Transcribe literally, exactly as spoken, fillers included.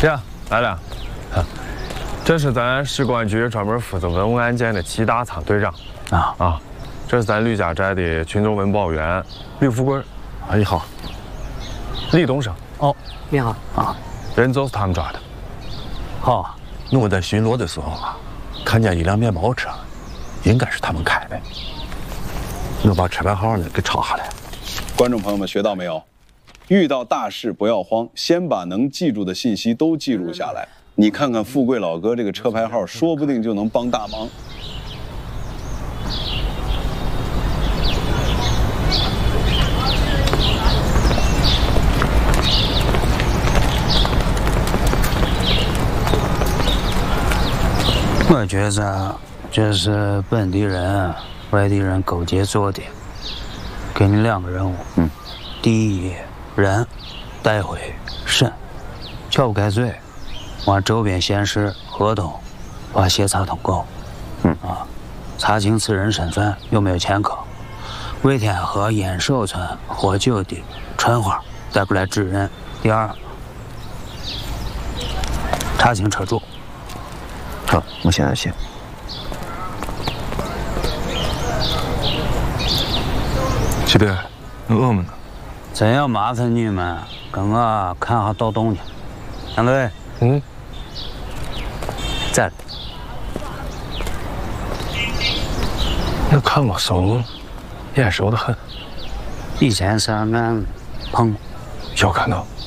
呀，来了，这是咱市公安局专门负责文物案件的齐大仓队长啊啊，这是咱吕家寨的群众文保员吕富贵。哎，你好，李东升。 哦，你好啊，人就是他们抓的。 好， 我在巡逻的时候啊，看见一辆面包车，应该是他们开的。我把车牌号呢给抄下来。 观众朋友们学到没有？遇到大事不要慌，先把能记住的信息都记录下来。你看看富贵老哥这个车牌号，说不定就能帮大忙。 我觉着这是本地人、外地人勾结做的。给你两个任务，嗯，第一，人带回审，撬不开嘴，往周边县市河东把协查通告，嗯啊，查清此人身份有没有前科，魏天河燕首村获救的春花带过来指认。第二，查清车主。 好，我现在写。 七弟，我们呢？ 真要麻烦你们，跟我看下盗洞去。杨队， 嗯， 在。 那看我手，眼熟的很。 以前上岸碰， 有可能。